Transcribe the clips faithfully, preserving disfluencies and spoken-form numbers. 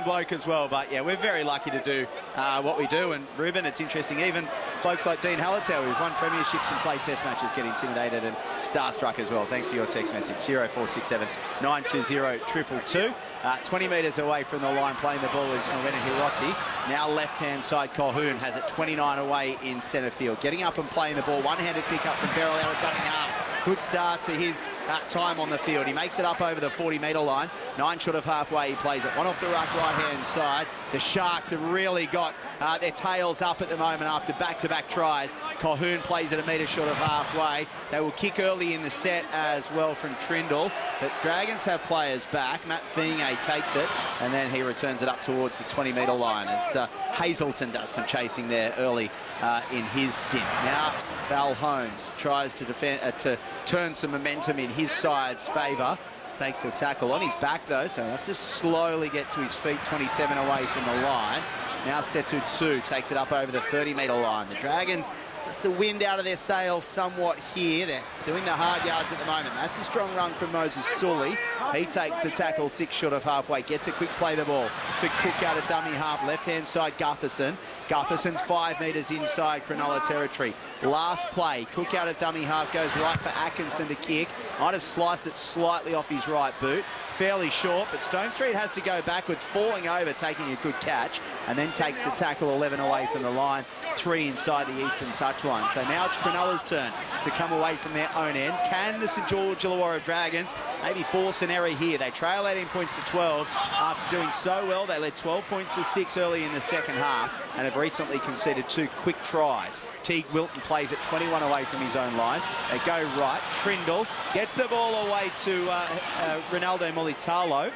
bloke as well. But yeah, we're very lucky to do uh, what we do. And Ruben, it's interesting, even folks like Dean Hallertau, who've won premierships and played test matches, get intimidated and starstruck as well. Thanks for your text message, zero four six seven, nine two zero, two two two. Uh, twenty metres away from the line, playing the ball is Morena Hiroti. Now left-hand side, Colquhoun has it twenty-nine away in centre field. Getting up and playing the ball. One-handed pick-up from Beryl out of Dunningham. Good start to his uh, time on the field. He makes it up over the forty metre line. Nine short of halfway, he plays it. One off the ruck right-hand side. The Sharks have really got uh, their tails up at the moment after back-to-back tries. Colquhoun plays it a metre short of halfway. They will kick early in the set as well from Trindle. But Dragons have players back. Matt Fiinge takes it, and then he returns it up towards the twenty metre line as uh, Hazelton does some chasing there early uh, in his stint. Now Val Holmes tries to defend, uh, to turn some momentum in his side's favour. Takes the tackle on his back though, so he'll have to slowly get to his feet. twenty-seven away from the line. Now Setu Tsu takes it up over the thirty metre line. The Dragons, it's the wind out of their sails somewhat here. They're doing the hard yards at the moment. That's a strong run from Moses Sully. He takes the tackle six short of halfway. Gets a quick play the ball for Cook out of dummy half. Left-hand side, Gutherson. Gutherson's five metres inside Cronulla territory. Last play, Cook out of dummy half goes right for Atkinson to kick. Might have sliced it slightly off his right boot. Fairly short, but Stone Street has to go backwards, falling over, taking a good catch, and then takes the tackle eleven away from the line, three inside the eastern touchline. So now it's Cronulla's turn to come away from their own end. Can the St George Illawarra Dragons maybe force an error here? They trail eighteen points to twelve after doing so well. They led twelve points to six early in the second half and have recently conceded two quick tries. Teague Wilton plays it twenty-one away from his own line. They go right. Trindle gets the ball away to uh, uh, Ronaldo Mulitalo.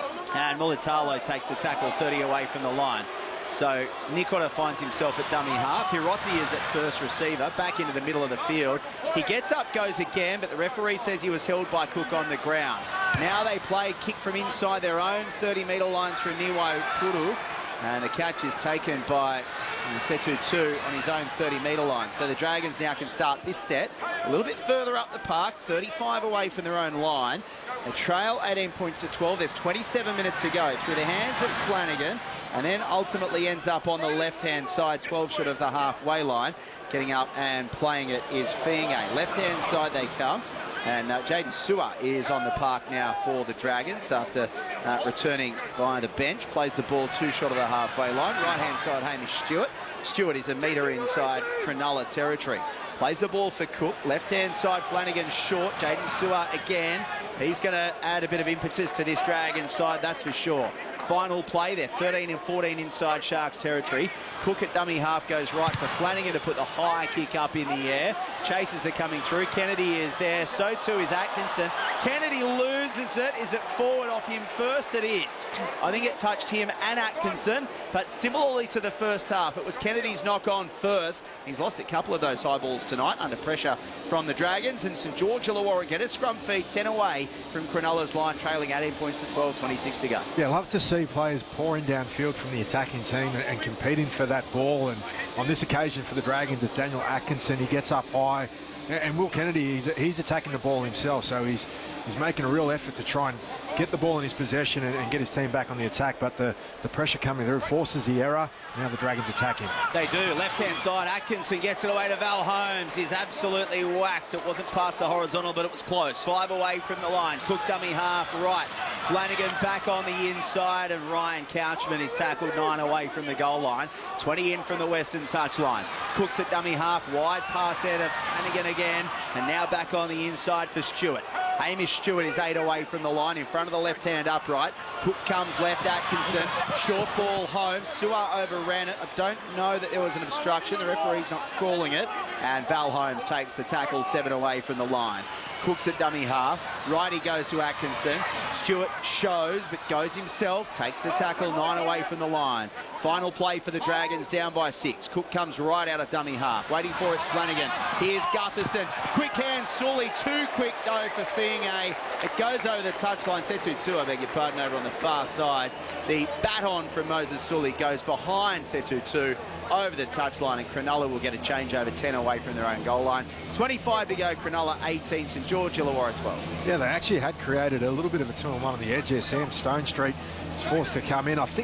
And Mulitalo takes the tackle thirty away from the line. So Nikora finds himself at dummy half. Hiroti is at first receiver, back into the middle of the field. He gets up, goes again, but the referee says he was held by Cook on the ground. Now they play kick from inside their own thirty metre line through Niwai Puru. And the catch is taken by Setu Tsu on his own thirty metre line. So the Dragons now can start this set a little bit further up the park, thirty-five away from their own line. They trail eighteen points to twelve. There's twenty-seven minutes to go through the hands of Flanagan, and then ultimately ends up on the left-hand side, twelve short of the halfway line. Getting up and playing it is Fiinge. Left-hand side they come. And uh, Jaden Sewer is on the park now for the Dragons after uh, returning via the bench. Plays the ball two short of the halfway line. Right-hand side, Hamish Stewart. Stewart is a metre inside Cronulla territory. Plays the ball for Cook. Left-hand side, Flanagan short. Jaden Sewer again. He's going to add a bit of impetus to this Dragons side, that's for sure. Final play there, thirteen and fourteen inside Sharks territory. Cook at dummy half goes right for Flanagan to put the high kick up in the air. Chases are coming through. Kennedy is there. So too is Atkinson. Kennedy loses it. Is it forward off him first? It is. I think it touched him and Atkinson, but similarly to the first half, it was Kennedy's knock on first. He's lost a couple of those high balls tonight under pressure from the Dragons, and St George Illawarra get a scrum feed ten away from Cronulla's line, trailing eighteen points to twelve, twenty-six to go. Yeah, love to see players pouring downfield from the attacking team and, and competing for that ball. And on this occasion for the Dragons, it's Daniel Atkinson. He gets up high, and, and Will Kennedy, he's, he's attacking the ball himself, so he's he's making a real effort to try and get the ball in his possession and, and get his team back on the attack. But the, the pressure coming through forces the error. Now the Dragons attack him. They do. Left-hand side, Atkinson gets it away to Val Holmes. He's absolutely whacked. It wasn't past the horizontal, but it was close. Five away from the line. Cook dummy half right. Flanagan back on the inside, and Ryan Couchman is tackled nine away from the goal line. twenty in from the western touchline. Cook's at dummy half, wide pass there to Flanagan again, and now back on the inside for Stewart. Hamish Stewart is eight away from the line in front of the left-hand upright. Cook comes left, Atkinson. Short ball, Holmes. Sewer overran it. I don't know that there was an obstruction. The referee's not calling it. And Val Holmes takes the tackle seven away from the line. Cook's at dummy half. Righty goes to Atkinson. Stewart shows, but goes himself. Takes the tackle nine away from the line. Final play for the Dragons, down by six. Cook comes right out of dummy half. Waiting for it's Flanagan. Here's Gutherson. Quick hand, Sully. Too quick, though, for Fiinge. It goes over the touchline. Setu Tsu, I beg your pardon, over on the far side. The baton from Moses Sully goes behind Setu Tsu over the touchline, and Cronulla will get a change over ten away from their own goal line. twenty-five to go, Cronulla eighteen, St George Illawarra twelve. Yeah, they actually had created a little bit of a two and one on the edge there. Sam Stone Street was forced to come in. I think